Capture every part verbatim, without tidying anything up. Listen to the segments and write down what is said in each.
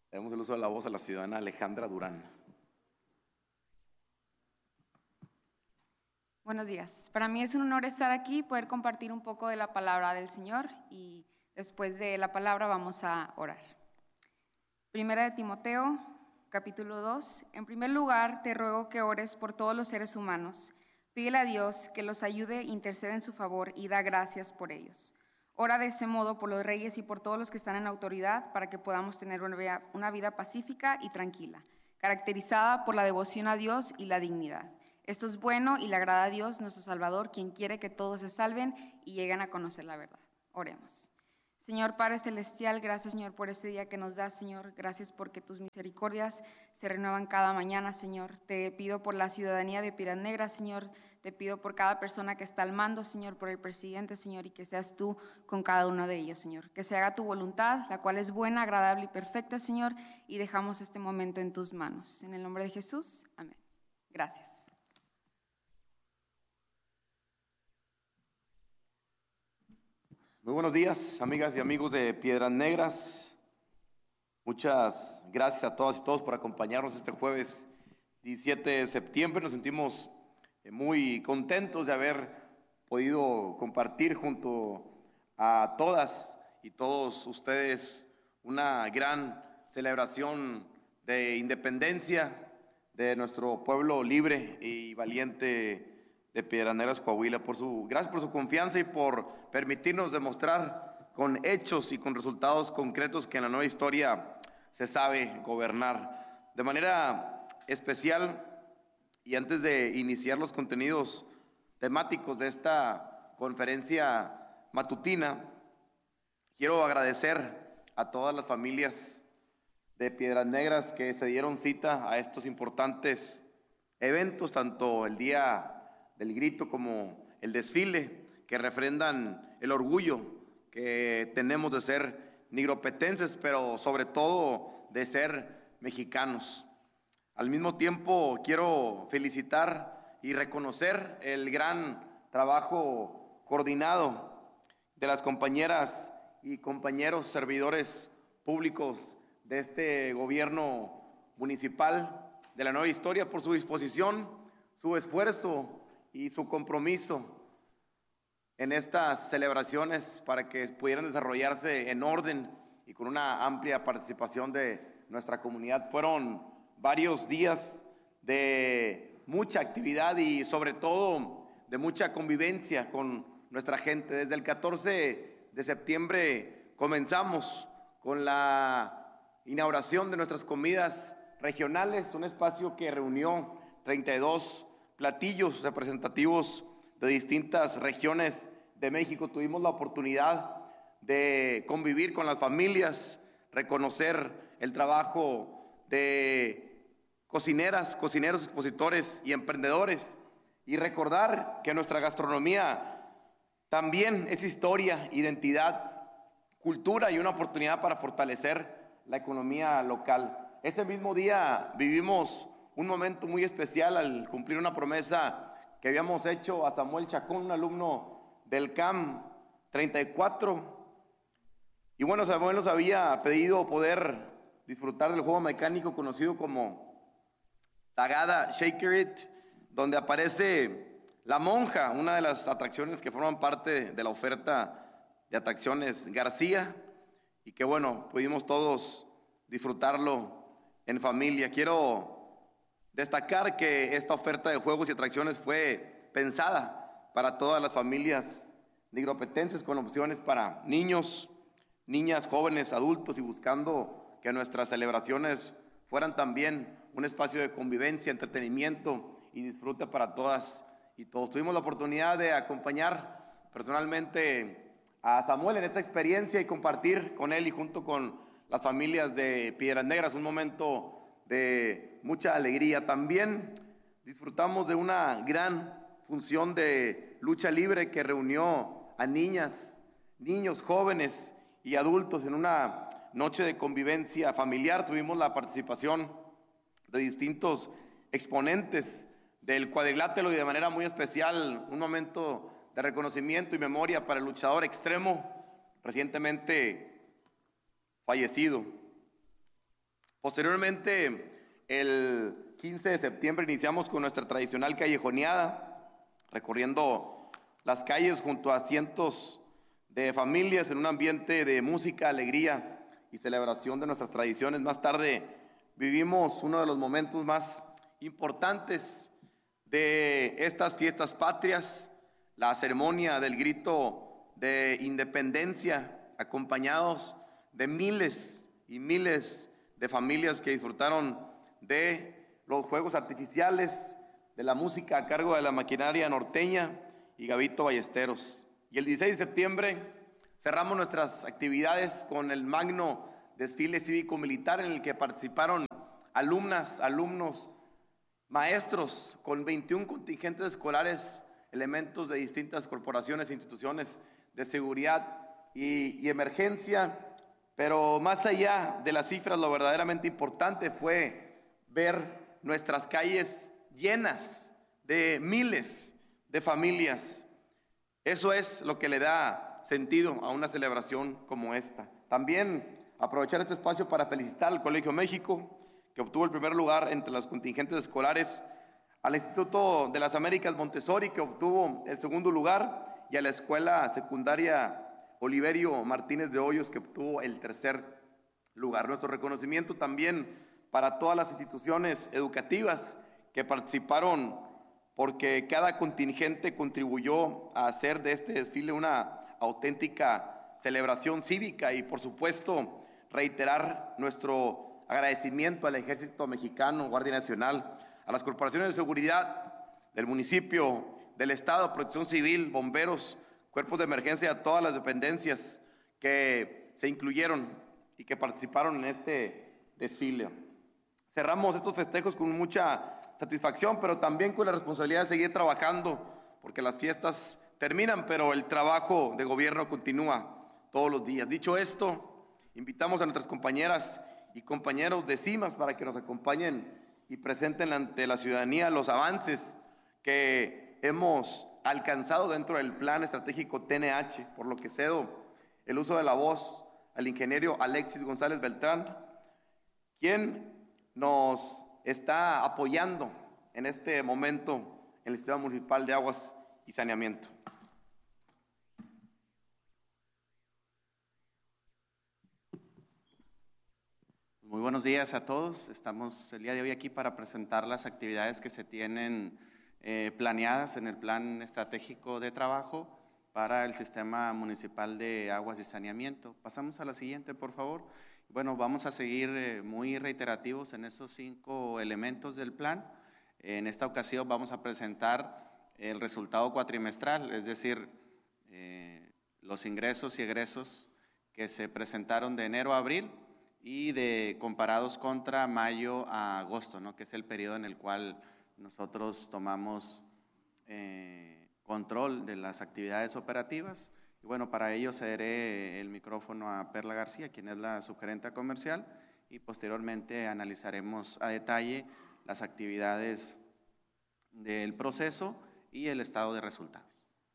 Damos el uso de la voz a la ciudadana Alejandra Durán. Buenos días. Para mí es un honor estar aquí, poder compartir un poco de la palabra del Señor y después de la palabra vamos a orar. Primera de Timoteo, capítulo dos. En primer lugar, te ruego que ores por todos los seres humanos. Pídele a Dios que los ayude, intercede en su favor y da gracias por ellos. Ora de ese modo por los reyes y por todos los que están en autoridad para que podamos tener una vida, una vida pacífica y tranquila, caracterizada por la devoción a Dios y la dignidad. Esto es bueno y le agrada a Dios, nuestro Salvador, quien quiere que todos se salven y lleguen a conocer la verdad. Oremos. Señor Padre Celestial, gracias, Señor, por este día que nos das, Señor. Gracias porque tus misericordias se renuevan cada mañana, Señor. Te pido por la ciudadanía de Piedras Negras, Señor. Te pido por cada persona que está al mando, Señor, por el presidente, Señor, y que seas tú con cada uno de ellos, Señor. Que se haga tu voluntad, la cual es buena, agradable y perfecta, Señor, y dejamos este momento en tus manos. En el nombre de Jesús, amén. Gracias. Muy buenos días, amigas y amigos de Piedras Negras. Muchas gracias a todas y todos por acompañarnos este jueves diecisiete de septiembre. Nos sentimos muy contentos de haber podido compartir junto a todas y todos ustedes una gran celebración de independencia de nuestro pueblo libre y valiente de Piedras Negras, Coahuila. Por su, gracias por su confianza y por permitirnos demostrar con hechos y con resultados concretos que en la nueva historia se sabe gobernar. De manera especial, y antes de iniciar los contenidos temáticos de esta conferencia matutina, quiero agradecer a todas las familias de Piedras Negras que se dieron cita a estos importantes eventos, tanto el día del grito como el desfile, que refrendan el orgullo que tenemos de ser nigropetenses, pero sobre todo de ser mexicanos. Al mismo tiempo quiero felicitar y reconocer el gran trabajo coordinado de las compañeras y compañeros servidores públicos de este gobierno municipal de la nueva historia por su disposición, su esfuerzo y su compromiso en estas celebraciones para que pudieran desarrollarse en orden y con una amplia participación de nuestra comunidad. Fueron varios días de mucha actividad y sobre todo de mucha convivencia con nuestra gente. Desde el catorce de septiembre comenzamos con la inauguración de nuestras comidas regionales, un espacio que reunió treinta y dos platillos representativos de distintas regiones de México. Tuvimos la oportunidad de convivir con las familias, reconocer el trabajo de cocineras, cocineros, expositores y emprendedores, y recordar que nuestra gastronomía también es historia, identidad, cultura y una oportunidad para fortalecer la economía local. Ese mismo día vivimos un momento muy especial al cumplir una promesa que habíamos hecho a Samuel Chacón, un alumno del C A M treinta y cuatro. Y bueno, Samuel nos había pedido poder disfrutar del juego mecánico conocido como Tagada Shaker It, donde aparece la monja, una de las atracciones que forman parte de la oferta de atracciones García, y que bueno, pudimos todos disfrutarlo en familia. Quiero destacar que esta oferta de juegos y atracciones fue pensada para todas las familias nigropetenses, con opciones para niños, niñas, jóvenes, adultos, y buscando que nuestras celebraciones fueran también un espacio de convivencia, entretenimiento y disfrute para todas y todos. Tuvimos la oportunidad de acompañar personalmente a Samuel en esta experiencia y compartir con él y junto con las familias de Piedras Negras un momento de mucha alegría. También disfrutamos de una gran función de lucha libre que reunió a niñas, niños, jóvenes y adultos en una noche de convivencia familiar. Tuvimos la participación de distintos exponentes del cuadrilátero y de manera muy especial un momento de reconocimiento y memoria para el luchador extremo recientemente fallecido, Posteriormente, el quince de septiembre iniciamos con nuestra tradicional callejoneada, recorriendo las calles junto a cientos de familias en un ambiente de música, alegría y celebración de nuestras tradiciones. Más tarde vivimos uno de los momentos más importantes de estas fiestas patrias, la ceremonia del grito de independencia, acompañados de miles y miles de familias que disfrutaron de los fuegos artificiales, de la música a cargo de la maquinaria norteña y Gabito Ballesteros. Y el dieciséis de septiembre cerramos nuestras actividades con el magno desfile cívico-militar en el que participaron alumnas, alumnos, maestros con veintiún contingentes escolares, elementos de distintas corporaciones e instituciones de seguridad y, y emergencia. Pero más allá de las cifras, lo verdaderamente importante fue ver nuestras calles llenas de miles de familias. Eso es lo que le da sentido a una celebración como esta. También aprovechar este espacio para felicitar al Colegio México, que obtuvo el primer lugar entre los contingentes escolares, al Instituto de las Américas Montessori, que obtuvo el segundo lugar, y a la Escuela Secundaria Oliverio Martínez de Hoyos, que obtuvo el tercer lugar. Nuestro reconocimiento también para todas las instituciones educativas que participaron, porque cada contingente contribuyó a hacer de este desfile una auténtica celebración cívica y, por supuesto, reiterar nuestro agradecimiento al Ejército Mexicano, Guardia Nacional, a las corporaciones de seguridad del municipio, del Estado, Protección Civil, bomberos, cuerpos de emergencia, a todas las dependencias que se incluyeron y que participaron en este desfile. Cerramos estos festejos con mucha satisfacción, pero también con la responsabilidad de seguir trabajando, porque las fiestas terminan, pero el trabajo de gobierno continúa todos los días. Dicho esto, invitamos a nuestras compañeras y compañeros de CIMAS para que nos acompañen y presenten ante la ciudadanía los avances que hemos alcanzado dentro del Plan Estratégico T N H, por lo que cedo el uso de la voz al ingeniero Alexis González Beltrán, quien nos está apoyando en este momento en el Sistema Municipal de Aguas y Saneamiento. Muy buenos días a todos. Estamos el día de hoy aquí para presentar las actividades que se tienen eh, planeadas en el Plan Estratégico de Trabajo para el Sistema Municipal de Aguas y Saneamiento. Pasamos a la siguiente, por favor. Bueno, vamos a seguir eh, muy reiterativos en esos cinco elementos del plan. En esta ocasión vamos a presentar el resultado cuatrimestral, es decir, eh, los ingresos y egresos que se presentaron de enero a abril y de comparados contra mayo a agosto, ¿no? Que es el periodo en el cual nosotros tomamos eh, control de las actividades operativas. Y bueno, para ello cederé el micrófono a Perla García, quien es la subgerenta comercial, y posteriormente analizaremos a detalle las actividades del proceso y el estado de resultados.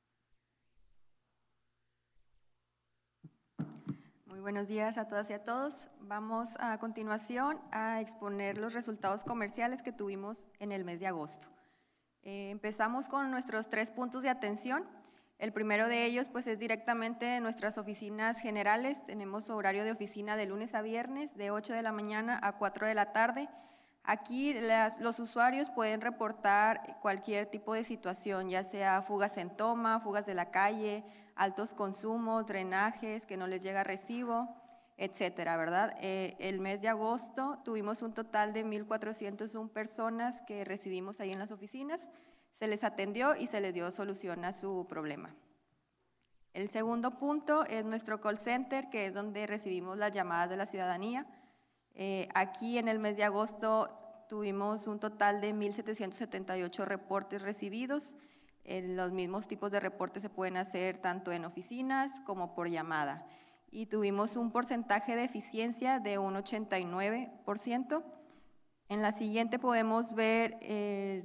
Muy buenos días a todas y a todos. Vamos a continuación a exponer los resultados comerciales que tuvimos en el mes de agosto. Eh, empezamos con nuestros tres puntos de atención. El primero de ellos pues es directamente en nuestras oficinas generales. Tenemos horario de oficina de lunes a viernes de ocho de la mañana a cuatro de la tarde. Aquí las, los usuarios pueden reportar cualquier tipo de situación, ya sea fugas en toma, fugas de la calle, altos consumos, drenajes, que no les llega recibo, etcétera, ¿verdad? Eh, el mes de agosto tuvimos un total de mil cuatrocientas una personas que recibimos ahí en las oficinas. Se les atendió y se les dio solución a su problema. El segundo punto es nuestro call center, que es donde recibimos las llamadas de la ciudadanía. Eh, aquí en el mes de agosto tuvimos un total de mil setecientos setenta y ocho reportes recibidos. Eh, los mismos tipos de reportes se pueden hacer tanto en oficinas como por llamada. Y tuvimos un porcentaje de eficiencia de un ochenta y nueve por ciento. En la siguiente podemos ver eh,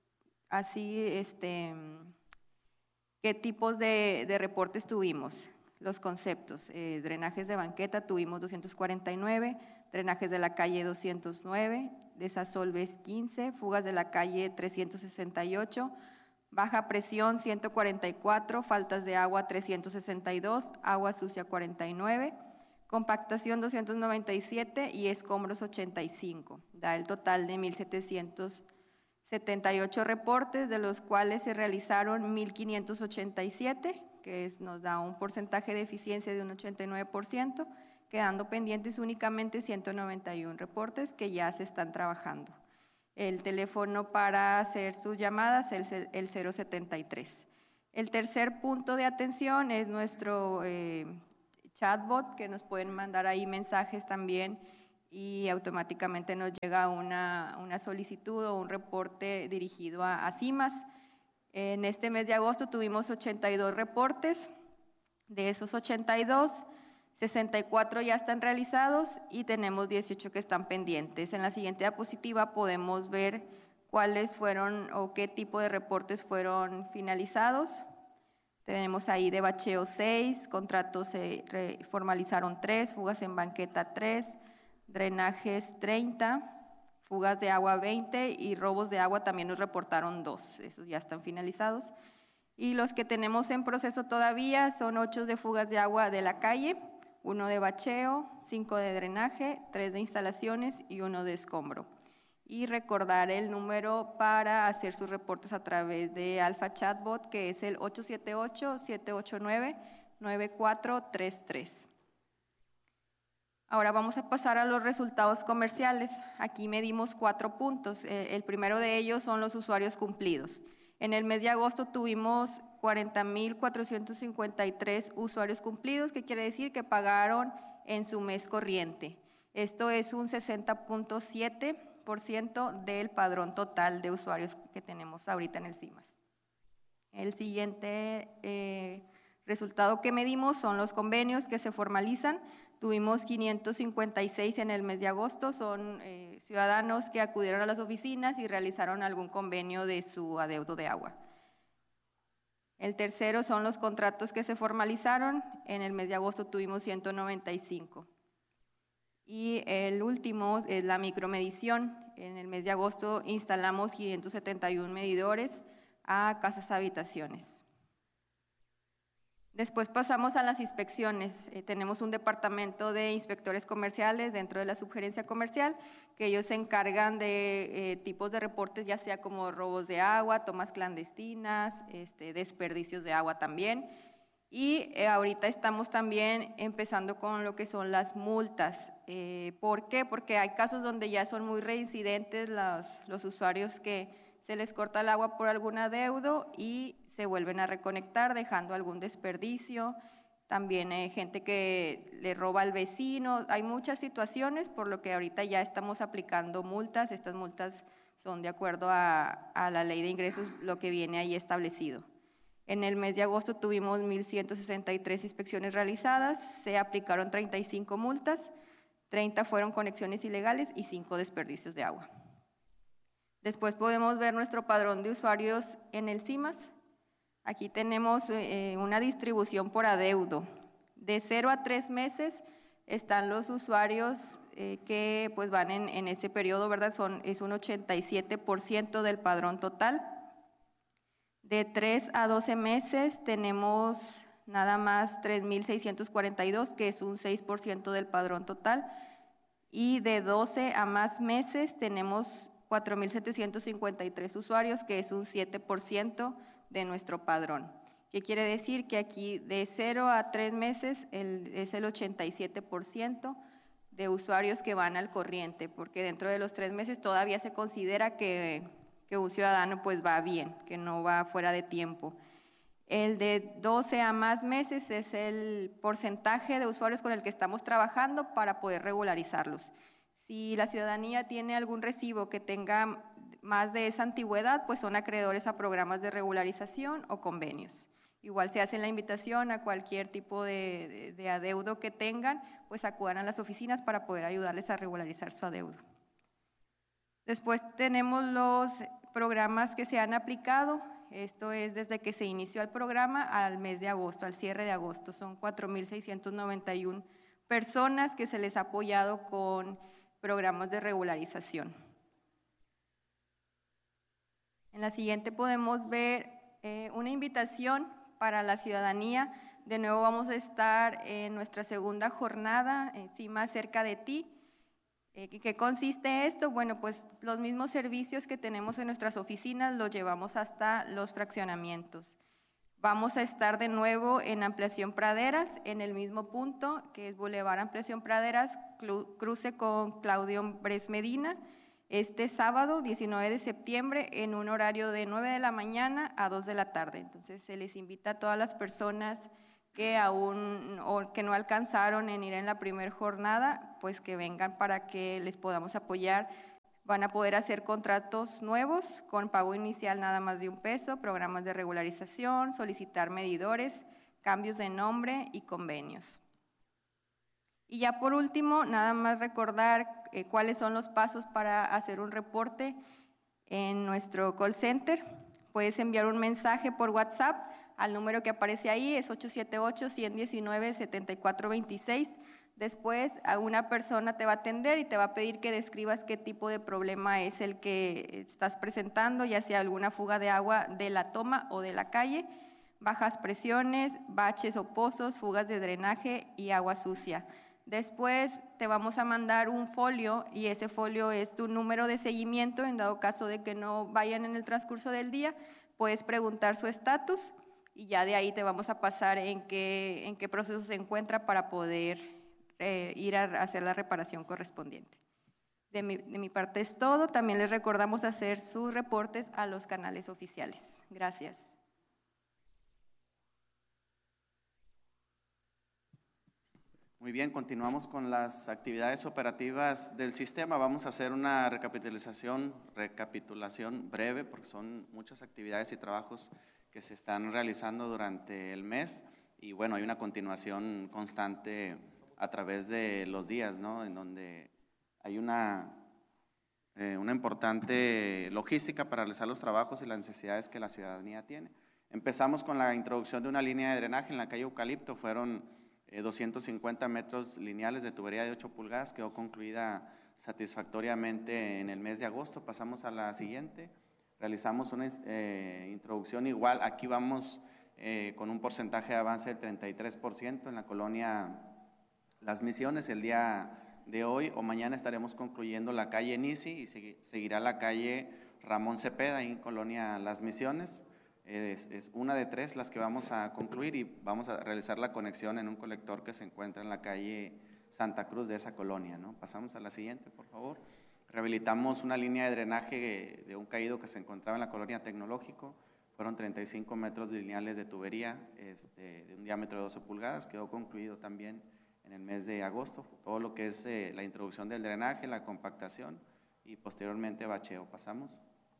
así este, qué tipos de, de reportes tuvimos. los conceptos. Eh, drenajes de banqueta tuvimos doscientos cuarenta y nueve, drenajes de la calle doscientos nueve, desasolves quince, fugas de la calle trescientos sesenta y ocho, baja presión ciento cuarenta y cuatro, faltas de agua trescientos sesenta y dos, agua sucia cuarenta y nueve, compactación doscientos noventa y siete y escombros ochenta y cinco. Da el total de mil setecientos setenta y ocho reportes, de los cuales se realizaron mil quinientos ochenta y siete, que es, nos da un porcentaje de eficiencia de un ochenta y nueve por ciento, quedando pendientes únicamente ciento noventa y uno reportes que ya se están trabajando. El teléfono para hacer sus llamadas es el, el cero setenta y tres. El tercer punto de atención es nuestro eh, chatbot, que nos pueden mandar ahí mensajes también y automáticamente nos llega una, una solicitud o un reporte dirigido a, a CIMAS. En este mes de agosto tuvimos ochenta y dos reportes. De esos ochenta y dos, sesenta y cuatro ya están realizados y tenemos dieciocho que están pendientes. En la siguiente diapositiva podemos ver cuáles fueron o qué tipo de reportes fueron finalizados. Tenemos ahí de bacheo seis, contratos se formalizaron tres, fugas en banqueta tres, drenajes treinta, fugas de agua veinte y robos de agua también nos reportaron dos, esos ya están finalizados. Y los que tenemos en proceso todavía son ocho de fugas de agua de la calle, uno de bacheo, cinco de drenaje, tres de instalaciones y uno de escombro. Y recordar el número para hacer sus reportes a través de Alfa Chatbot, que es el ocho siete ocho, siete ocho nueve, nueve cuatro tres tres. Ahora vamos a pasar a los resultados comerciales. Aquí medimos cuatro puntos. El primero de ellos son los usuarios cumplidos. En el mes de agosto tuvimos cuarenta mil cuatrocientos cincuenta y tres usuarios cumplidos, que quiere decir que pagaron en su mes corriente. Esto es un sesenta punto siete por ciento del padrón total de usuarios que tenemos ahorita en el CIMAS. El siguiente eh, resultado que medimos son los convenios que se formalizan. Tuvimos quinientos cincuenta y seis en el mes de agosto, son eh, ciudadanos que acudieron a las oficinas y realizaron algún convenio de su adeudo de agua. El tercero son los contratos que se formalizaron, en el mes de agosto tuvimos ciento noventa y cinco. Y el último es la micromedición, en el mes de agosto instalamos quinientos setenta y uno medidores a casas habitaciones. Después pasamos a las inspecciones. Eh, tenemos un departamento de inspectores comerciales dentro de la subgerencia comercial, que ellos se encargan de eh, tipos de reportes, ya sea como robos de agua, tomas clandestinas, este, desperdicios de agua también. Y eh, ahorita estamos también empezando con lo que son las multas. Eh, ¿Por qué? Porque hay casos donde ya son muy reincidentes los, los usuarios que se les corta el agua por algún adeudo y se vuelven a reconectar dejando algún desperdicio. También hay gente que le roba al vecino. Hay muchas situaciones, por lo que ahorita ya estamos aplicando multas. Estas multas son de acuerdo a, a la ley de ingresos, lo que viene ahí establecido. En el mes de agosto tuvimos mil ciento sesenta y tres inspecciones realizadas, se aplicaron treinta y cinco multas, treinta fueron conexiones ilegales y cinco desperdicios de agua. Después podemos ver nuestro padrón de usuarios en el CIMAS. Aquí tenemos eh, una distribución por adeudo. De cero a tres meses están los usuarios eh, que pues van en, en ese periodo, ¿verdad? Son, es un ochenta y siete por ciento del padrón total. De tres a doce meses tenemos nada más tres mil seiscientos cuarenta y dos, que es un seis por ciento del padrón total. Y de doce a más meses tenemos cuatro mil setecientos cincuenta y tres usuarios, que es un siete por ciento de nuestro padrón. ¿Qué quiere decir? Que aquí de cero a tres meses el, es el ochenta y siete por ciento de usuarios que van al corriente, porque dentro de los tres meses todavía se considera que, que un ciudadano pues va bien, que no va fuera de tiempo. El de doce a más meses es el porcentaje de usuarios con el que estamos trabajando para poder regularizarlos. Si la ciudadanía tiene algún recibo que tenga más de esa antigüedad, pues son acreedores a programas de regularización o convenios. Igual se hace la invitación a cualquier tipo de, de, de adeudo que tengan, pues acudan a las oficinas para poder ayudarles a regularizar su adeudo. Después tenemos los programas que se han aplicado. Esto es desde que se inició el programa al mes de agosto, al cierre de agosto. Son cuatro mil seiscientas noventa y una personas que se les ha apoyado con programas de regularización. En la siguiente podemos ver eh, una invitación para la ciudadanía. De nuevo vamos a estar en nuestra segunda jornada, encima cerca de ti. Eh, ¿Qué consiste esto? Bueno, pues los mismos servicios que tenemos en nuestras oficinas los llevamos hasta los fraccionamientos. Vamos a estar de nuevo en Ampliación Praderas, en el mismo punto, que es Boulevard Ampliación Praderas, cruce con Claudio Bres Medina, este sábado, diecinueve de septiembre, en un horario de nueve de la mañana a dos de la tarde. Entonces, se les invita a todas las personas que aún o que no alcanzaron en ir en la primera jornada, pues que vengan para que les podamos apoyar. Van a poder hacer contratos nuevos con pago inicial nada más de un peso, programas de regularización, solicitar medidores, cambios de nombre y convenios. Y ya por último, nada más recordar eh, cuáles son los pasos para hacer un reporte en nuestro call center. Puedes enviar un mensaje por WhatsApp al número que aparece ahí, es ocho siete ocho, uno uno nueve, siete cuatro dos seis. Después, a una persona te va a atender y te va a pedir que describas qué tipo de problema es el que estás presentando, ya sea alguna fuga de agua de la toma o de la calle, bajas presiones, baches o pozos, fugas de drenaje y agua sucia. Después te vamos a mandar un folio y ese folio es tu número de seguimiento. En dado caso de que no vayan en el transcurso del día, puedes preguntar su estatus y ya de ahí te vamos a pasar en qué, en qué proceso se encuentra para poder eh, ir a hacer la reparación correspondiente. De mi, de mi parte es todo. También les recordamos hacer sus reportes a los canales oficiales. Gracias. Muy bien, continuamos con las actividades operativas del sistema. Vamos a hacer una recapitulación, recapitulación breve, porque son muchas actividades y trabajos que se están realizando durante el mes. Y bueno, hay una continuación constante a través de los días, ¿no? En donde hay una, eh, una importante logística para realizar los trabajos y las necesidades que la ciudadanía tiene. Empezamos con la introducción de una línea de drenaje en la calle Eucalipto. Fueron Eh, doscientos cincuenta metros lineales de tubería de ocho pulgadas, quedó concluida satisfactoriamente en el mes de agosto. Pasamos a la siguiente, realizamos una eh, introducción igual, aquí vamos eh, con un porcentaje de avance del treinta y tres por ciento en la colonia Las Misiones. El día de hoy o mañana estaremos concluyendo la calle Nisi y seguirá la calle Ramón Cepeda en colonia Las Misiones. Es, es una de tres las que vamos a concluir y vamos a realizar la conexión en un colector que se encuentra en la calle Santa Cruz de esa colonia, ¿no? Pasamos a la siguiente, por favor. Rehabilitamos una línea de drenaje de un caído que se encontraba en la colonia Tecnológico. Fueron treinta y cinco metros lineales de tubería este, de un diámetro de doce pulgadas. Quedó concluido también en el mes de agosto. Todo lo que es eh, la introducción del drenaje, la compactación y posteriormente bacheo. Pasamos.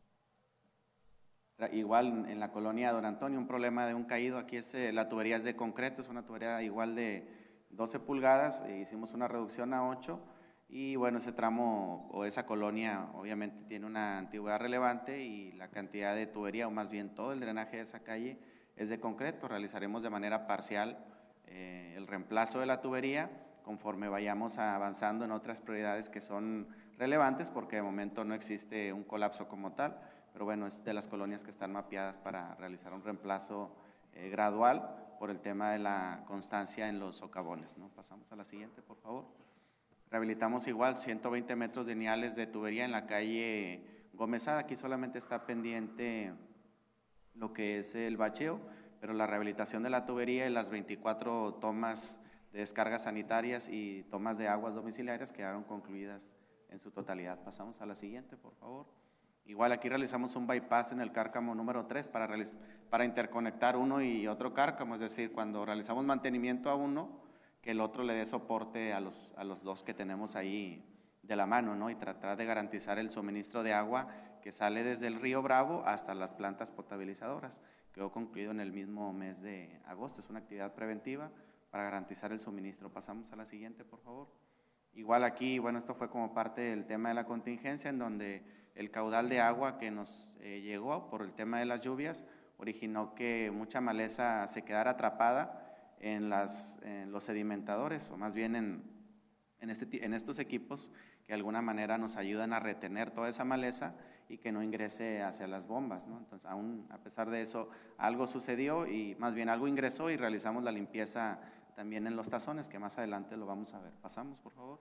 Igual en la colonia Don Antonio, un problema de un caído, aquí es, eh, la tubería es de concreto, es una tubería igual de doce pulgadas, e hicimos una reducción a ocho y bueno, ese tramo o esa colonia obviamente tiene una antigüedad relevante y la cantidad de tubería, o más bien todo el drenaje de esa calle es de concreto. Realizaremos de manera parcial eh, el reemplazo de la tubería conforme vayamos avanzando en otras prioridades que son relevantes, porque de momento no existe un colapso como tal. Pero bueno, es de las colonias que están mapeadas para realizar un reemplazo eh, gradual por el tema de la constancia en los socavones, ¿no? Pasamos a la siguiente, por favor. Rehabilitamos igual ciento veinte metros lineales de tubería en la calle Gómezada. Aquí solamente está pendiente lo que es el bacheo, pero la rehabilitación de la tubería y las veinticuatro tomas de descargas sanitarias y tomas de aguas domiciliarias quedaron concluidas en su totalidad. Pasamos a la siguiente, por favor. Igual aquí realizamos un bypass en el cárcamo número tres para, para interconectar uno y otro cárcamo, es decir, cuando realizamos mantenimiento a uno, que el otro le dé soporte a los, a los dos que tenemos ahí de la mano, ¿no? Y tratar de garantizar el suministro de agua que sale desde el río Bravo hasta las plantas potabilizadoras. Quedó concluido en el mismo mes de agosto, es una actividad preventiva para garantizar el suministro. Pasamos a la siguiente, por favor. Igual aquí, bueno, esto fue como parte del tema de la contingencia, en donde el caudal de agua que nos eh, llegó por el tema de las lluvias originó que mucha maleza se quedara atrapada en, las, en los sedimentadores, o más bien en, en, este, en estos equipos que de alguna manera nos ayudan a retener toda esa maleza y que no ingrese hacia las bombas, ¿no? Entonces, aún a pesar de eso, algo sucedió y más bien algo ingresó y realizamos la limpieza también en los tazones, que más adelante lo vamos a ver. Pasamos, por favor.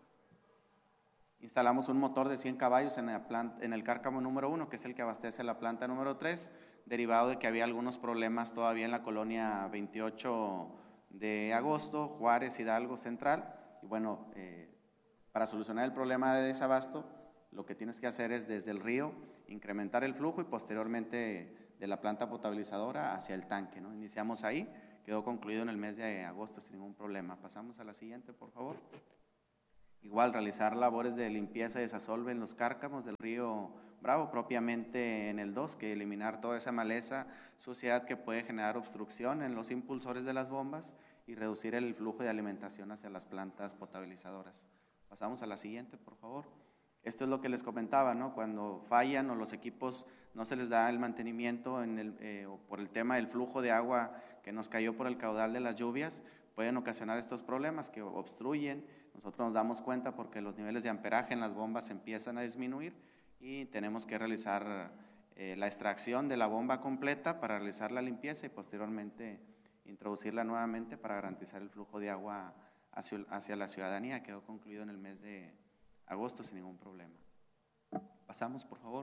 Instalamos un motor de cien caballos en, la planta, en el cárcamo número uno, que es el que abastece la planta número tres, derivado de que había algunos problemas todavía en la colonia veintiocho de agosto, Juárez, Hidalgo, Central. Y bueno, eh, para solucionar el problema de desabasto, lo que tienes que hacer es desde el río incrementar el flujo y posteriormente de la planta potabilizadora hacia el tanque, ¿no? Iniciamos ahí, quedó concluido en el mes de agosto sin ningún problema. Pasamos a la siguiente, por favor. Igual, realizar labores de limpieza y desasolve en los cárcamos del río Bravo, propiamente en el dos, que eliminar toda esa maleza, suciedad que puede generar obstrucción en los impulsores de las bombas y reducir el flujo de alimentación hacia las plantas potabilizadoras. Pasamos a la siguiente, por favor. Esto es lo que les comentaba, ¿no? Cuando fallan o los equipos no se les da el mantenimiento en el, eh, o por el tema del flujo de agua que nos cayó por el caudal de las lluvias, pueden ocasionar estos problemas que obstruyen. Nosotros nos damos cuenta porque los niveles de amperaje en las bombas empiezan a disminuir y tenemos que realizar eh, la extracción de la bomba completa para realizar la limpieza y posteriormente introducirla nuevamente para garantizar el flujo de agua hacia, hacia la ciudadanía. Quedó concluido en el mes de agosto sin ningún problema. Pasamos, por favor.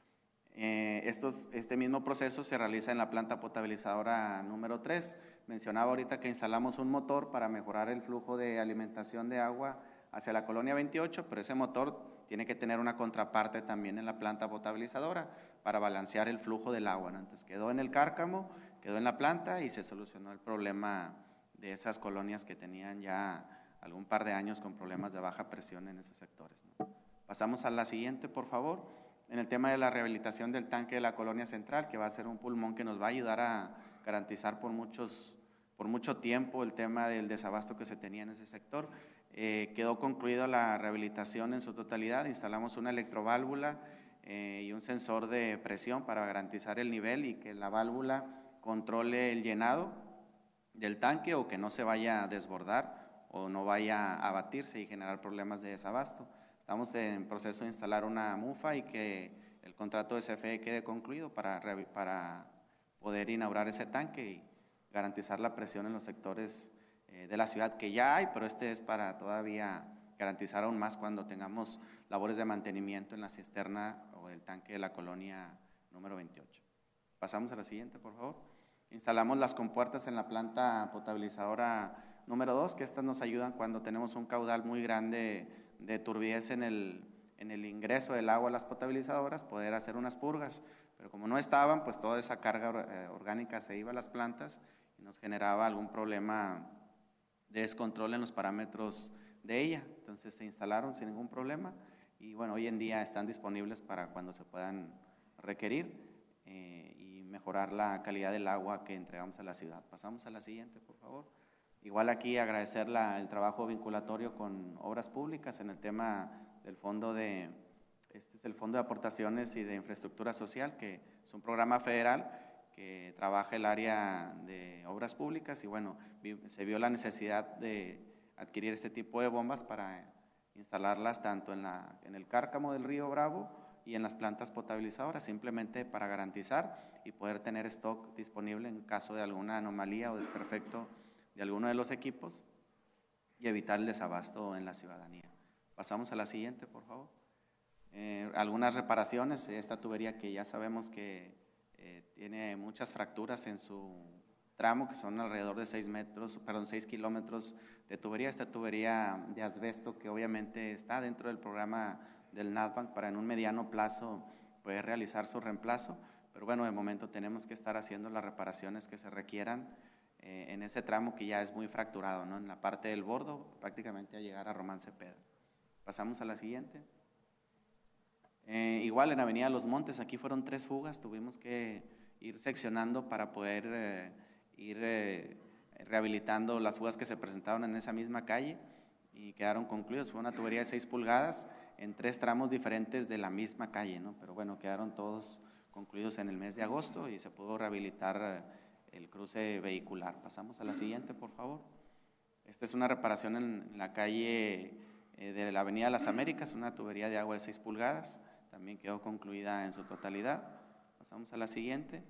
Eh, estos, este mismo proceso se realiza en la planta potabilizadora número tres. Mencionaba ahorita que instalamos un motor para mejorar el flujo de alimentación de agua hacia la colonia veintiocho, pero ese motor tiene que tener una contraparte también en la planta potabilizadora para balancear el flujo del agua, ¿no? Entonces quedó en el cárcamo, quedó en la planta y se solucionó el problema de esas colonias que tenían ya algún par de años con problemas de baja presión en esos sectores, ¿no? Pasamos a la siguiente, por favor. En el tema de la rehabilitación del tanque de la colonia central, que va a ser un pulmón que nos va a ayudar a garantizar por, muchos, por mucho tiempo el tema del desabasto que se tenía en ese sector. Eh, quedó concluida la rehabilitación en su totalidad, instalamos una electroválvula eh, y un sensor de presión para garantizar el nivel y que la válvula controle el llenado del tanque o que no se vaya a desbordar o no vaya a abatirse y generar problemas de desabasto. Estamos en proceso de instalar una mufa y que el contrato de C F E quede concluido para, para poder inaugurar ese tanque y garantizar la presión en los sectores eh, de la ciudad que ya hay, pero este es para todavía garantizar aún más cuando tengamos labores de mantenimiento en la cisterna o el tanque de la colonia número veintiocho. Pasamos a la siguiente, por favor. Instalamos las compuertas en la planta potabilizadora número dos, que estas nos ayudan cuando tenemos un caudal muy grande de turbidez en el, en el ingreso del agua a las potabilizadoras, poder hacer unas purgas, pero como no estaban, pues toda esa carga eh, orgánica se iba a las plantas y nos generaba algún problema de descontrol en los parámetros de ella. Entonces se instalaron sin ningún problema y bueno, hoy en día están disponibles para cuando se puedan requerir eh, y mejorar la calidad del agua que entregamos a la ciudad. Pasamos a la siguiente, por favor. Igual aquí agradecer la, el trabajo vinculatorio con obras públicas en el tema del fondo de, este es el Fondo de Aportaciones y de Infraestructura Social, que es un programa federal que trabaja el área de obras públicas y bueno, vi, se vio la necesidad de adquirir este tipo de bombas para instalarlas tanto en, la, en el cárcamo del río Bravo y en las plantas potabilizadoras, simplemente para garantizar y poder tener stock disponible en caso de alguna anomalía o desperfecto de alguno de los equipos y evitar el desabasto en la ciudadanía. Pasamos a la siguiente, por favor. Eh, algunas reparaciones, esta tubería que ya sabemos que eh, tiene muchas fracturas en su tramo, que son alrededor de seis metros, perdón, seis kilómetros de tubería. Esta tubería de asbesto que obviamente está dentro del programa del NADBANC para en un mediano plazo poder realizar su reemplazo, pero bueno, de momento tenemos que estar haciendo las reparaciones que se requieran Eh, en ese tramo que ya es muy fracturado, ¿no? En la parte del bordo, prácticamente a llegar a Román Cepeda. Pasamos a la siguiente. Eh, igual en Avenida Los Montes, aquí fueron tres fugas, tuvimos que ir seccionando para poder eh, ir eh, rehabilitando las fugas que se presentaron en esa misma calle y quedaron concluidos. Fue una tubería de seis pulgadas en tres tramos diferentes de la misma calle, ¿no? Pero bueno, quedaron todos concluidos en el mes de agosto y se pudo rehabilitar el cruce vehicular. Pasamos a la siguiente, por favor. Esta es una reparación en la calle eh, de la Avenida Las Américas, una tubería de agua de seis pulgadas, también quedó concluida en su totalidad. Pasamos a la siguiente.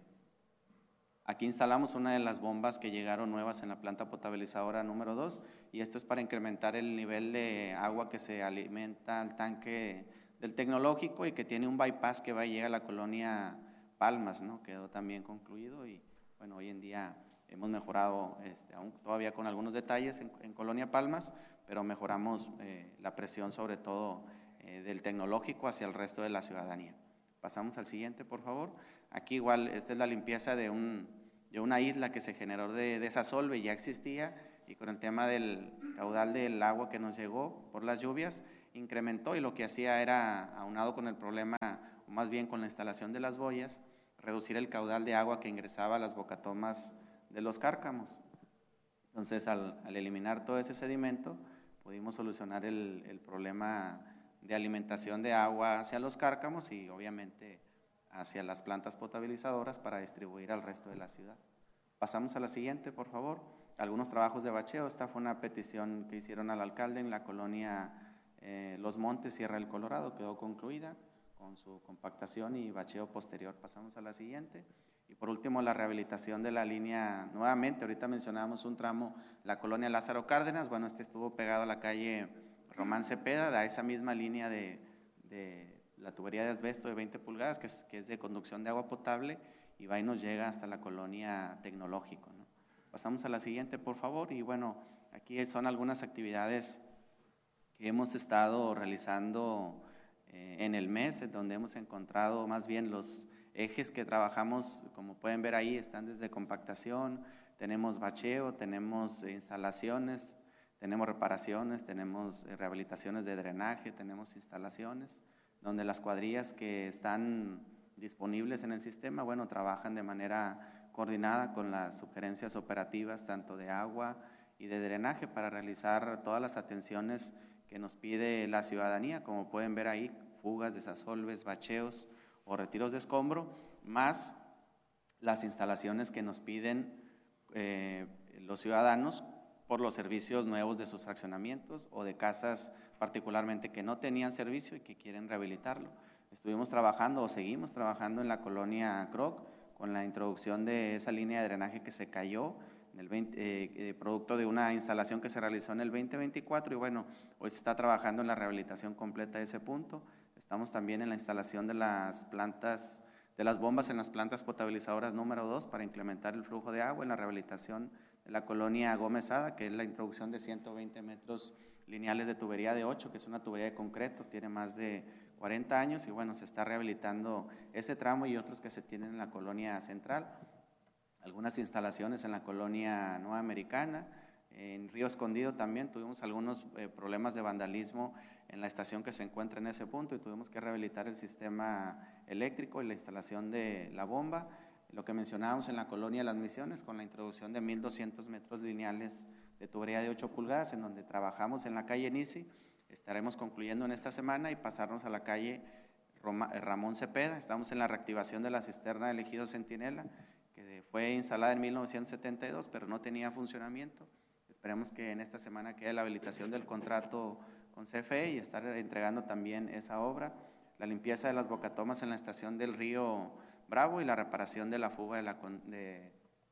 Aquí instalamos una de las bombas que llegaron nuevas en la planta potabilizadora número dos y esto es para incrementar el nivel de agua que se alimenta al tanque del tecnológico y que tiene un bypass que va y llega a la colonia Palmas, ¿no? Quedó también concluido y bueno, hoy en día hemos mejorado, este, aún todavía con algunos detalles en, en colonia Palmas, pero mejoramos eh, la presión sobre todo eh, del tecnológico hacia el resto de la ciudadanía. Pasamos al siguiente, por favor. Aquí igual, esta es la limpieza de, un, de una isla que se generó de desasolve, ya existía, y con el tema del caudal del agua que nos llegó por las lluvias, incrementó y lo que hacía era, aunado con el problema, o más bien con la instalación de las boyas, reducir el caudal de agua que ingresaba a las bocatomas de los cárcamos. Entonces, al, al eliminar todo ese sedimento, pudimos solucionar el, el problema de alimentación de agua hacia los cárcamos y obviamente hacia las plantas potabilizadoras para distribuir al resto de la ciudad. Pasamos a la siguiente, por favor. Algunos trabajos de bacheo. Esta fue una petición que hicieron al alcalde en la colonia eh, Los Montes, Sierra del Colorado. Quedó concluida con su compactación y bacheo posterior. Pasamos a la siguiente. Y por último, la rehabilitación de la línea, nuevamente, ahorita mencionábamos un tramo, la colonia Lázaro Cárdenas. Bueno, este estuvo pegado a la calle Román Cepeda, a esa misma línea de, de la tubería de asbesto de veinte pulgadas, que es, que es de conducción de agua potable, y va y nos llega hasta la colonia Tecnológico, ¿no? Pasamos a la siguiente, por favor, y bueno, aquí son algunas actividades que hemos estado realizando eh, en el mes, en donde hemos encontrado más bien los ejes que trabajamos, como pueden ver ahí, están desde compactación, tenemos bacheo, tenemos instalaciones, tenemos reparaciones, tenemos rehabilitaciones de drenaje, tenemos instalaciones, donde las cuadrillas que están disponibles en el sistema, bueno, trabajan de manera coordinada con las sugerencias operativas tanto de agua y de drenaje para realizar todas las atenciones que nos pide la ciudadanía, como pueden ver ahí, fugas, desasolves, bacheos o retiros de escombro, más las instalaciones que nos piden eh, los ciudadanos por los servicios nuevos de sus fraccionamientos o de casas particularmente que no tenían servicio y que quieren rehabilitarlo. Estuvimos trabajando o seguimos trabajando en la colonia Croc con la introducción de esa línea de drenaje que se cayó, en el veinte, eh, eh, producto de una instalación que se realizó en el veinte veinticuatro y bueno, hoy se está trabajando en la rehabilitación completa de ese punto. Estamos también en la instalación de las plantas, de las bombas en las plantas potabilizadoras número dos para implementar el flujo de agua en la rehabilitación de la colonia Gómez Ada, que es la introducción de ciento veinte metros lineales de tubería de ocho, que es una tubería de concreto, tiene más de cuarenta años y bueno, se está rehabilitando ese tramo y otros que se tienen en la colonia central. Algunas instalaciones en la colonia Nueva Americana, en Río Escondido también tuvimos algunos eh, problemas de vandalismo en la estación que se encuentra en ese punto y tuvimos que rehabilitar el sistema eléctrico y la instalación de la bomba. Lo que mencionábamos en la colonia Las Misiones con la introducción de mil doscientos metros lineales de tubería de ocho pulgadas en donde trabajamos en la calle Nisi, estaremos concluyendo en esta semana y pasarnos a la calle Roma, Ramón Cepeda. Estamos en la reactivación de la cisterna del Ejido Centinela que fue instalada en mil novecientos setenta y dos pero no tenía funcionamiento. Esperemos que en esta semana quede la habilitación del contrato con C F E y estar entregando también esa obra. La limpieza de las bocatomas en la estación del río Bravo y la reparación de la fuga de la, de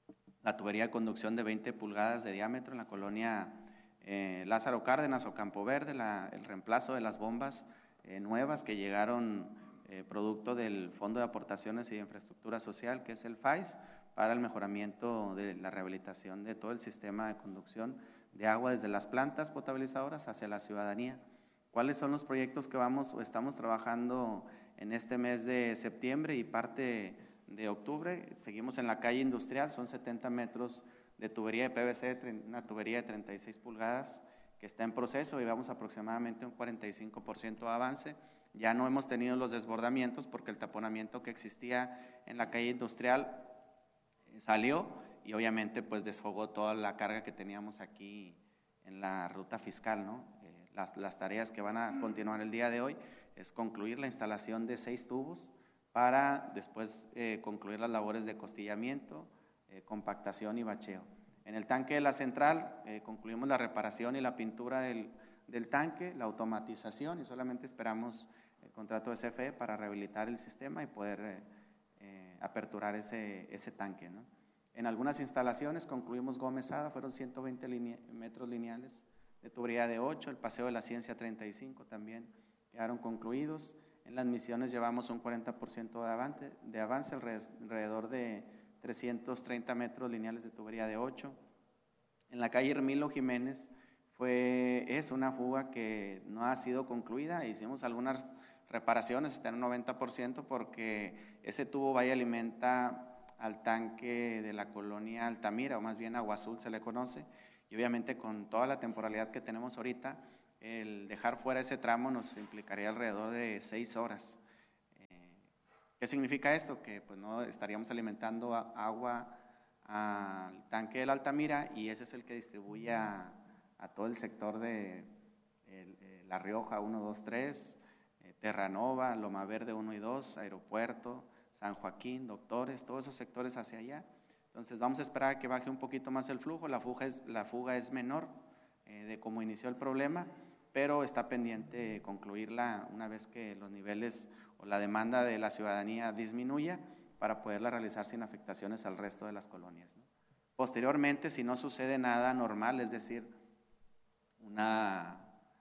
la tubería de conducción de veinte pulgadas de diámetro en la colonia eh, Lázaro Cárdenas o Campo Verde, la, el reemplazo de las bombas eh, nuevas que llegaron eh, producto del Fondo de Aportaciones y de Infraestructura Social, que es el F A I S, para el mejoramiento de la rehabilitación de todo el sistema de conducción de agua desde las plantas potabilizadoras hacia la ciudadanía. ¿Cuáles son los proyectos que vamos o estamos trabajando en este mes de septiembre y parte de octubre? Seguimos en la calle industrial, son setenta metros de tubería de P V C, una tubería de treinta y seis pulgadas que está en proceso y vamos aproximadamente un cuarenta y cinco por ciento de avance. Ya no hemos tenido los desbordamientos porque el taponamiento que existía en la calle industrial salió y obviamente pues desfogó toda la carga que teníamos aquí en la ruta fiscal, ¿no? Eh, las, las tareas que van a continuar el día de hoy es concluir la instalación de seis tubos para después eh, concluir las labores de costillamiento, eh, compactación y bacheo. En el tanque de la central eh, concluimos la reparación y la pintura del, del tanque, la automatización, y solamente esperamos el contrato de C F E para rehabilitar el sistema y poder eh, eh, aperturar ese, ese tanque, ¿no? En algunas instalaciones concluimos Gómez Ada, fueron ciento veinte line, metros lineales de tubería de ocho, el Paseo de la Ciencia treinta y cinco también quedaron concluidos. En las Misiones llevamos un cuarenta por ciento de avance, de avance alrededor de trescientos treinta metros lineales de tubería de ocho. En la calle Hermilo Jiménez fue, es una fuga que no ha sido concluida, hicimos algunas reparaciones, está en un noventa por ciento porque ese tubo va y alimenta al tanque de la colonia Altamira, o más bien Agua Azul se le conoce, y obviamente con toda la temporalidad que tenemos ahorita, el dejar fuera ese tramo nos implicaría alrededor de seis horas. Eh, ¿Qué significa esto? Que pues no estaríamos alimentando a, agua al tanque de la Altamira y ese es el que distribuye a, a todo el sector de el, eh, La Rioja uno, dos, tres, eh, Terranova, Loma Verde uno y dos, Aeropuerto, San Joaquín, Doctores, todos esos sectores hacia allá. Entonces vamos a esperar a que baje un poquito más el flujo, la fuga es, la fuga es menor eh, de cómo inició el problema, pero está pendiente concluirla una vez que los niveles o la demanda de la ciudadanía disminuya para poderla realizar sin afectaciones al resto de las colonias, ¿no? Posteriormente, si no sucede nada normal, es decir, una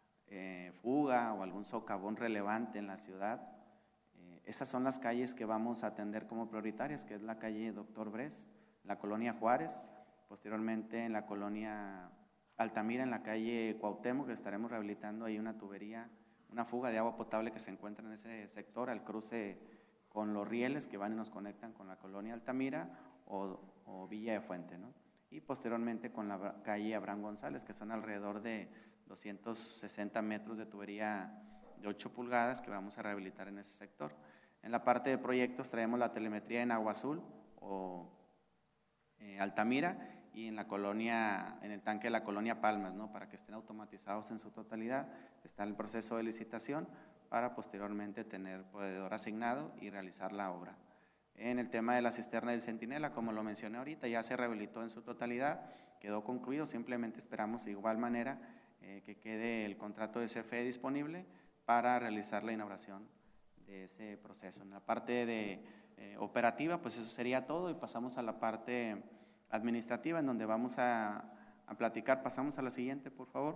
eh, fuga o algún socavón relevante en la ciudad, eh, esas son las calles que vamos a atender como prioritarias, que es la calle Doctor Bres, la colonia Juárez, posteriormente en la colonia Altamira, en la calle Cuauhtémoc, que estaremos rehabilitando ahí una tubería, una fuga de agua potable que se encuentra en ese sector, al cruce con los rieles que van y nos conectan con la colonia Altamira o, o Villa de Fuente, ¿no? Y posteriormente con la calle Abraham González, que son alrededor de doscientos sesenta metros de tubería de ocho pulgadas que vamos a rehabilitar en ese sector. En la parte de proyectos traemos la telemetría en Agua Azul o eh, Altamira y en la colonia, en el tanque de la colonia Palmas, ¿no? Para que estén automatizados en su totalidad. Está el proceso de licitación para posteriormente tener proveedor asignado y realizar la obra. En el tema de la cisterna del Centinela, como lo mencioné ahorita, ya se rehabilitó en su totalidad, quedó concluido, simplemente esperamos de igual manera eh, que quede el contrato de C F E disponible para realizar la inauguración de ese proceso. En la parte de eh, operativa, pues eso sería todo y pasamos a la parte administrativa en donde vamos a, a platicar, pasamos a la siguiente, por favor,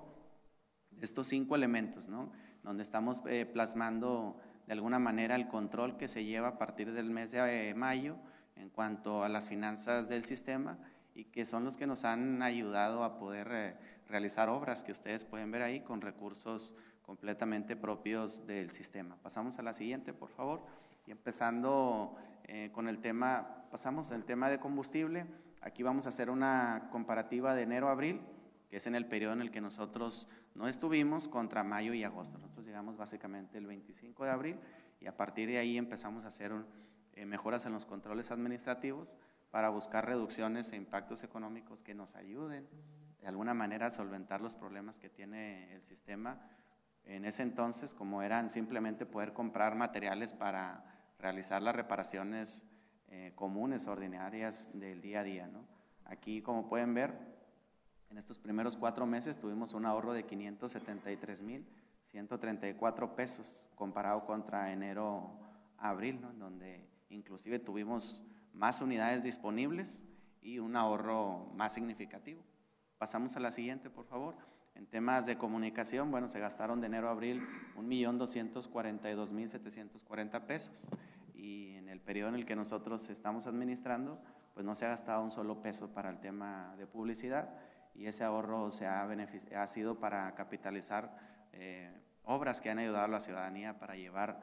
de estos cinco elementos, ¿no? Donde estamos eh, plasmando de alguna manera el control que se lleva a partir del mes de eh, mayo en cuanto a las finanzas del sistema y que son los que nos han ayudado a poder eh, realizar obras que ustedes pueden ver ahí con recursos completamente propios del sistema. Pasamos a la siguiente, por favor, y empezando eh, con el tema, pasamos al tema de combustible. Aquí vamos a hacer una comparativa de enero a abril, que es en el periodo en el que nosotros no estuvimos, contra mayo y agosto. Nosotros llegamos básicamente el veinticinco de abril y a partir de ahí empezamos a hacer un, eh, mejoras en los controles administrativos para buscar reducciones e impactos económicos que nos ayuden de alguna manera a solventar los problemas que tiene el sistema. En ese entonces, como eran simplemente poder comprar materiales para realizar las reparaciones eh, comunes, ordinarias del día a día, ¿no? Aquí, como pueden ver, en estos primeros cuatro meses tuvimos un ahorro de quinientos setenta y tres mil ciento treinta y cuatro pesos comparado contra enero a abril, ¿no? Donde inclusive tuvimos más unidades disponibles y un ahorro más significativo. Pasamos a la siguiente, por favor. En temas de comunicación, bueno, se gastaron de enero a abril un millón doscientos cuarenta y dos mil setecientos cuarenta pesos y en el periodo en el que nosotros estamos administrando, pues no se ha gastado un solo peso para el tema de publicidad y ese ahorro se ha, ha sido para capitalizar eh, obras que han ayudado a la ciudadanía para llevar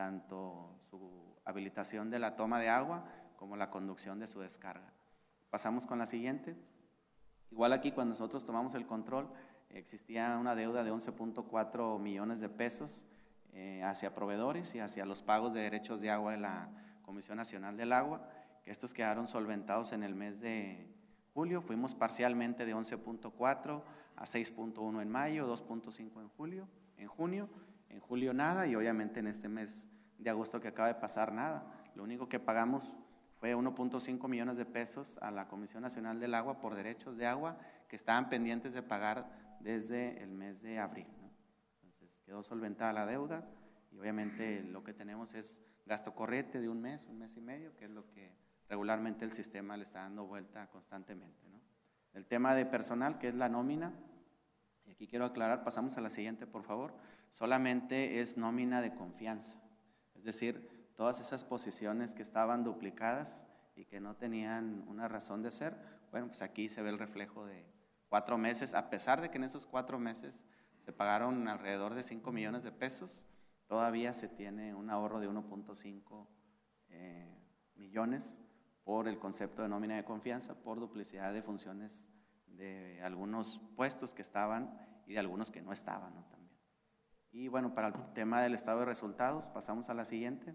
tanto su habilitación de la toma de agua como la conducción de su descarga. Pasamos con la siguiente. Igual aquí cuando nosotros tomamos el control, existía una deuda de once punto cuatro millones de pesos eh, hacia proveedores y hacia los pagos de derechos de agua de la Comisión Nacional del Agua, que estos quedaron solventados en el mes de julio. Fuimos parcialmente de once punto cuatro a seis punto uno en mayo, dos punto cinco en julio, en junio, en julio nada y obviamente en este mes de agosto que acaba de pasar nada. lo único que pagamos fue uno punto cinco millones de pesos a la Comisión Nacional del Agua por derechos de agua que estaban pendientes de pagar desde el mes de abril, ¿no? Entonces quedó solventada la deuda y obviamente lo que tenemos es gasto corriente de un mes, un mes y medio, que es lo que regularmente el sistema le está dando vuelta constantemente, ¿no? El tema de personal, que es la nómina, y aquí quiero aclarar, pasamos a la siguiente por favor, solamente es nómina de confianza, es decir, todas esas posiciones que estaban duplicadas y que no tenían una razón de ser, bueno, pues aquí se ve el reflejo de cuatro meses, a pesar de que en esos cuatro meses se pagaron alrededor de cinco millones de pesos, todavía se tiene un ahorro de uno punto cinco eh, millones por el concepto de nómina de confianza, por duplicidad de funciones de algunos puestos que estaban y de algunos que no estaban, ¿no? También. Y bueno, para el tema del estado de resultados, pasamos a la siguiente.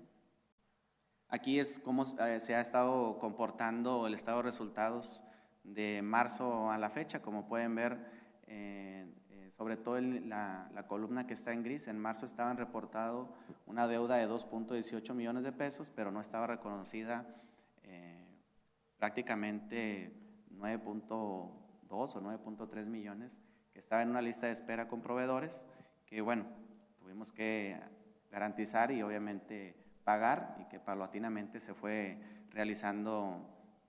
Aquí es cómo eh, se ha estado comportando el estado de resultados de marzo a la fecha. Como pueden ver, eh, eh, sobre todo en la, la columna que está en gris, en marzo estaban reportado una deuda de dos punto dieciocho millones de pesos, pero no estaba reconocida eh, prácticamente nueve punto dos o nueve punto tres millones, que estaba en una lista de espera con proveedores, que bueno, tuvimos que garantizar y obviamente pagar, y que paulatinamente se fue realizando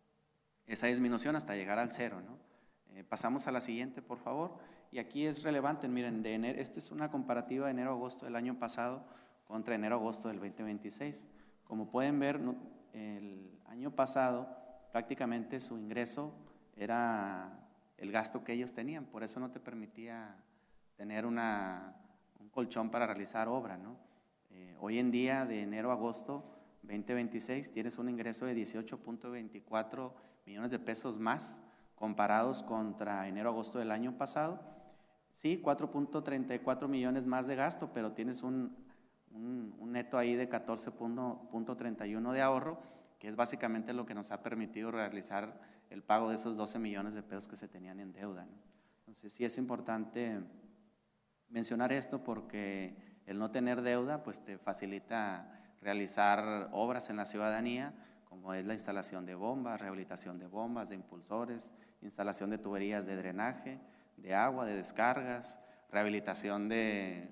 esa disminución hasta llegar al cero, ¿no? Eh, pasamos a la siguiente, por favor, y aquí es relevante, miren, de enero, esta es una comparativa de enero-agosto del año pasado contra enero-agosto del veinte veintiséis. Como pueden ver, no, el año pasado prácticamente su ingreso era el gasto que ellos tenían, por eso no te permitía tener una, un colchón para realizar obra, ¿no? Eh, hoy en día, de enero a agosto veinte veintiséis, tienes un ingreso de dieciocho punto veinticuatro millones de pesos más comparados contra enero-agosto del año pasado. Sí, cuatro punto treinta y cuatro millones más de gasto, pero tienes un, un, un neto ahí de catorce punto treinta y uno de ahorro, que es básicamente lo que nos ha permitido realizar el pago de esos doce millones de pesos que se tenían en deuda, ¿no? Entonces sí es importante mencionar esto porque el no tener deuda pues te facilita realizar obras en la ciudadanía, como es la instalación de bombas, rehabilitación de bombas, de impulsores, instalación de tuberías de drenaje, de agua, de descargas, rehabilitación de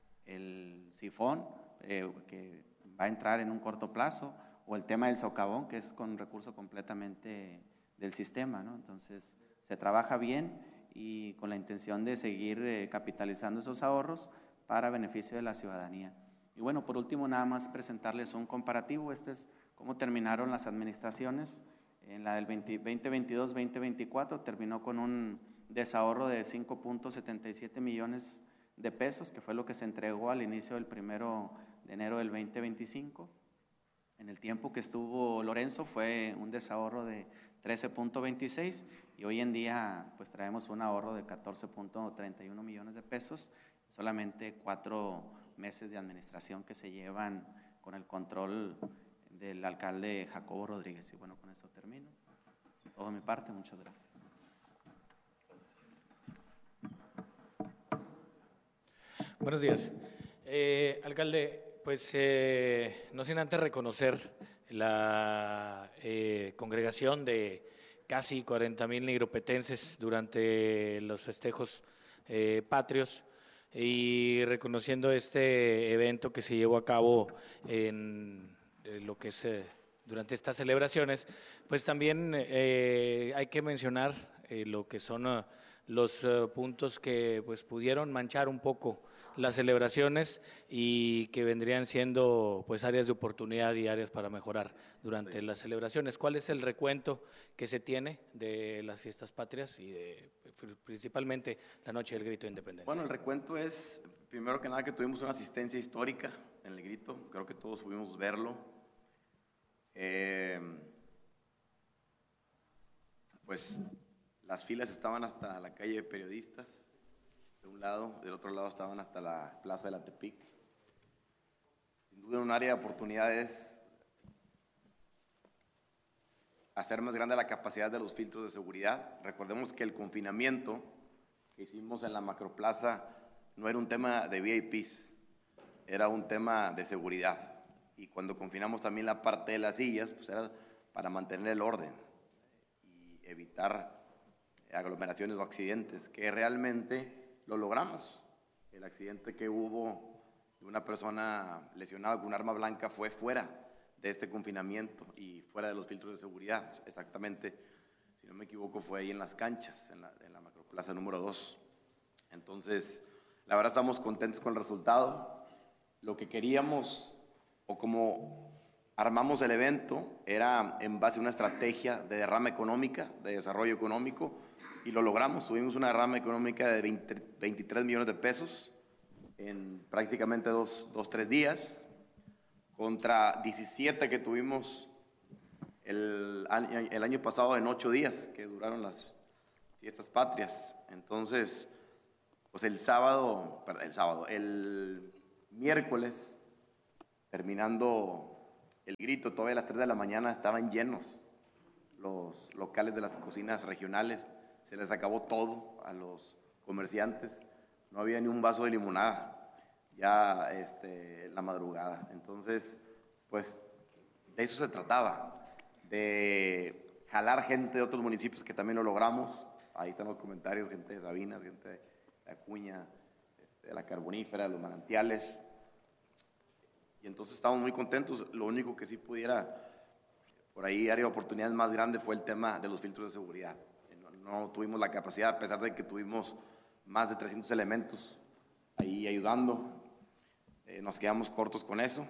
el sifón, eh, que va a entrar en un corto plazo, o el tema del socavón, que es con recurso completamente del sistema, ¿no? Entonces se trabaja bien y con la intención de seguir eh, capitalizando esos ahorros para beneficio de la ciudadanía. Y bueno, por último, nada más presentarles un comparativo. Este es cómo terminaron las administraciones. En la del veinte veintidós veinte veinticuatro terminó con un desahorro de cinco punto setenta y siete millones de pesos, que fue lo que se entregó al inicio del primero de enero del veinte veinticinco. En el tiempo que estuvo Lorenzo fue un desahorro de trece punto veintiséis y hoy en día pues traemos un ahorro de catorce punto treinta y uno millones de pesos, solamente cuatro meses de administración que se llevan con el control del alcalde Jacobo Rodríguez. Y bueno, con esto termino. Todo de mi parte, muchas gracias. Buenos días. Eh, alcalde, pues eh, no sin antes reconocer la eh, congregación de casi cuarenta mil nigropetenses durante los festejos eh, patrios y reconociendo este evento que se llevó a cabo en eh, lo que es eh, durante estas celebraciones, pues también eh, hay que mencionar eh, lo que son uh, los uh, puntos que pues pudieron manchar un poco las celebraciones y que vendrían siendo pues áreas de oportunidad y áreas para mejorar durante sí. las celebraciones. ¿Cuál es el recuento que se tiene de las fiestas patrias y de, principalmente la noche del grito de independencia? Bueno, el recuento es, primero que nada, que tuvimos una asistencia histórica en el grito, creo que todos pudimos verlo. Eh, pues las filas estaban hasta la calle de Periodistas, de un lado, del otro lado estaban hasta la Plaza de la Tepic. Sin duda un área de oportunidades hacer más grande la capacidad de los filtros de seguridad. Recordemos que el confinamiento que hicimos en la Macroplaza no era un tema de V I Ps, era un tema de seguridad. y cuando confinamos también la parte de las sillas, pues era para mantener el orden y evitar aglomeraciones o accidentes, que realmente lo logramos. El accidente que hubo de una persona lesionada con un arma blanca fue fuera de este confinamiento y fuera de los filtros de seguridad. Exactamente, si no me equivoco, fue ahí en las canchas, en la, en la macroplaza número dos. Entonces, la verdad estamos contentos con el resultado. Lo que queríamos, o como armamos el evento, era en base a una estrategia de derrama económica, de desarrollo económico, y lo logramos. Tuvimos una derrama económica de veinte, veintitrés millones de pesos en prácticamente dos, dos, tres días, contra diecisiete que tuvimos el año, el año pasado en ocho días, que duraron las fiestas patrias. Entonces, pues el sábado, perdón, el sábado, el miércoles, terminando el grito, todavía a las tres de la mañana estaban llenos los locales de las cocinas regionales, se les acabó todo a los comerciantes, no había ni un vaso de limonada, ya este, la madrugada. Entonces, pues de eso se trataba, de jalar gente de otros municipios que también lo logramos. Ahí están los comentarios, gente de Sabinas, gente de Acuña, este, de la Carbonífera, de los manantiales. Y entonces estamos muy contentos. Lo único que sí pudiera, por ahí, área de oportunidades más grande fue el tema de los filtros de seguridad. No, no tuvimos la capacidad, a pesar de que tuvimos más de trescientos elementos ahí ayudando. Eh, nos quedamos cortos con eso.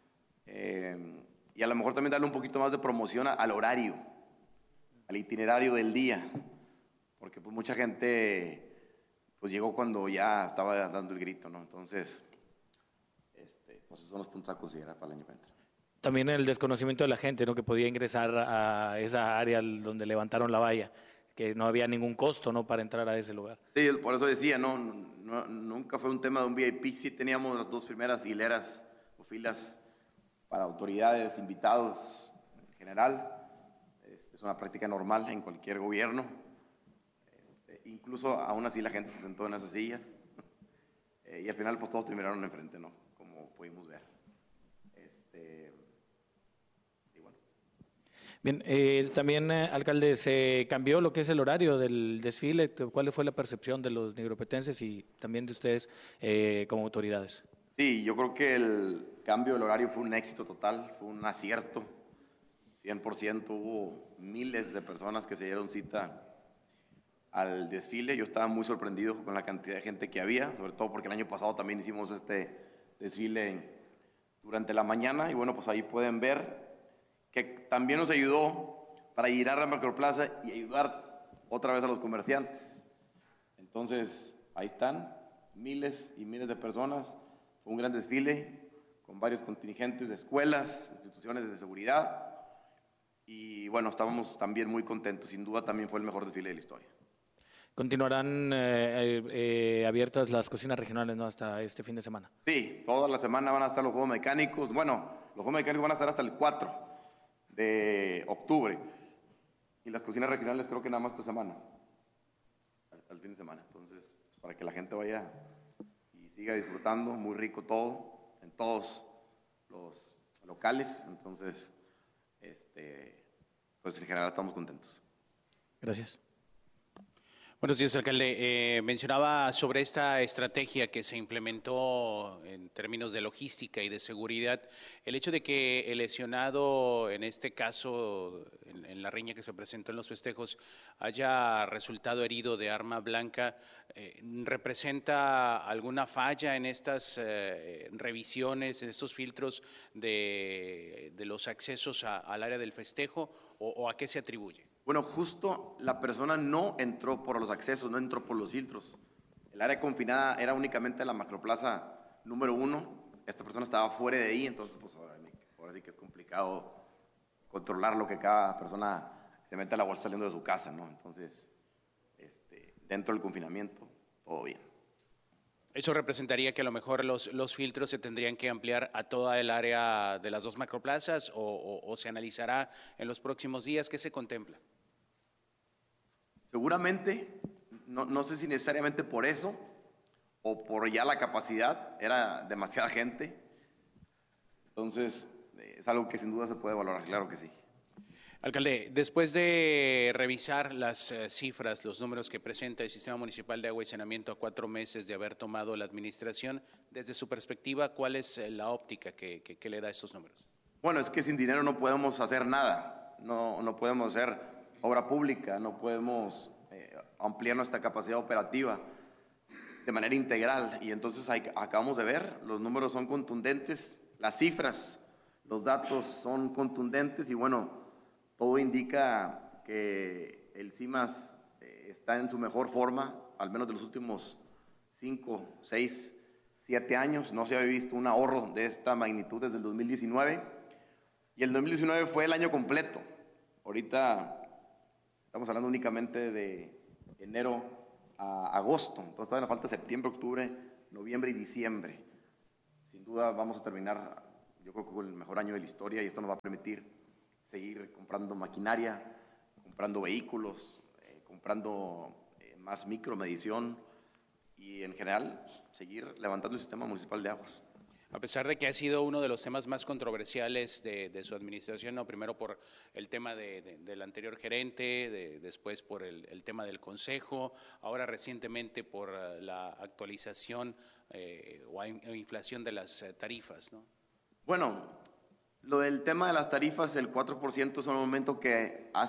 Eh, y a lo mejor también darle un poquito más de promoción a, al horario, al itinerario del día, porque pues mucha gente pues llegó cuando ya estaba dando el grito, ¿no? Entonces, este, pues esos son los puntos a considerar para el año que entra. También el desconocimiento de la gente, ¿no? Que podía ingresar a esa área donde levantaron la valla, que no había ningún costo, ¿no? Para entrar a ese lugar. Sí, por eso decía, ¿no? No, nunca fue un tema de un V I P, sí teníamos las dos primeras hileras o filas para autoridades, invitados en general. Este, es una práctica normal en cualquier gobierno. Este, incluso aún así la gente se sentó en esas sillas. Eh, y al final pues todos terminaron enfrente, ¿no? Como pudimos ver. Este, y bueno. Bien, eh, también, eh, alcalde, se cambió lo que es el horario del desfile. ¿Cuál fue la percepción de los negropetenses y también de ustedes eh, como autoridades? Sí, yo creo que el cambio del horario fue un éxito total, fue un acierto. cien por ciento, hubo miles de personas que se dieron cita al desfile. Yo estaba muy sorprendido con la cantidad de gente que había, sobre todo porque el año pasado también hicimos este desfile durante la mañana y bueno, pues ahí pueden ver que también nos ayudó para ir a la macroplaza y ayudar otra vez a los comerciantes. Entonces, ahí están, miles y miles de personas. Fue un gran desfile con varios contingentes de escuelas, instituciones de seguridad y bueno, estábamos también muy contentos. Sin duda también fue el mejor desfile de la historia. ¿Continuarán eh, eh, abiertas las cocinas regionales, ¿no? Hasta este fin de semana? Sí, toda la semana van a estar los juegos mecánicos. Bueno, los juegos mecánicos van a estar hasta el cuatro de octubre y las cocinas regionales creo que nada más esta semana, al, al fin de semana. Entonces, pues, para que la gente vaya y siga disfrutando, muy rico todo, en todos los locales. Entonces, este, pues en general estamos contentos. Gracias. Buenos días, alcalde. Eh, mencionaba sobre esta estrategia que se implementó en términos de logística y de seguridad, el hecho de que el lesionado, en este caso, en, en la riña que se presentó en los festejos, haya resultado herido de arma blanca, eh, ¿representa alguna falla en estas eh, revisiones, en estos filtros de, de los accesos a, al área del festejo o, o a qué se atribuye? Bueno, justo la persona no entró por los accesos, no entró por los filtros. El área confinada era únicamente la macroplaza número uno. Esta persona estaba fuera de ahí, entonces pues ahora, ahora sí que es complicado controlar lo que cada persona se mete a la bolsa saliendo de su casa, ¿no? Entonces, este, dentro del confinamiento, todo bien. ¿Eso representaría que a lo mejor los, los filtros se tendrían que ampliar a toda el área de las dos macroplazas o, o, o se analizará en los próximos días? ¿Qué se contempla? Seguramente, no, no sé si necesariamente por eso o por ya la capacidad, era demasiada gente. Entonces, eh, es algo que sin duda se puede valorar, claro que sí. Alcalde, después de revisar las eh, cifras, los números que presenta el Sistema Municipal de Agua y Saneamiento a cuatro meses de haber tomado la administración, desde su perspectiva, ¿cuál es eh, la óptica que, que, que le da a estos números? Bueno, es que sin dinero no podemos hacer nada, no, no podemos hacer obra pública, no podemos eh, ampliar nuestra capacidad operativa de manera integral, y entonces hay, acabamos de ver, los números son contundentes, las cifras, los datos son contundentes, y bueno, todo indica que el CIMAS eh, está en su mejor forma, al menos de los últimos cinco, seis, siete años. No se había visto un ahorro de esta magnitud desde el dos mil diecinueve. Y el dos mil diecinueve fue el año completo. Ahorita estamos hablando únicamente de enero a agosto. Entonces todavía nos falta septiembre, octubre, noviembre y diciembre. Sin duda vamos a terminar, yo creo que con el mejor año de la historia, y esto nos va a permitir seguir comprando maquinaria, comprando vehículos, eh, comprando eh, más micromedición y en general seguir levantando el sistema municipal de aguas. A pesar de que ha sido uno de los temas más controversiales de, de su administración, ¿no? Primero por el tema de, de, del anterior gerente, de, después por el, el tema del consejo, ahora recientemente por uh, la actualización eh, o, in, o inflación de las uh, tarifas, ¿no? Bueno, lo del tema de las tarifas, el cuatro por ciento es un aumento que ha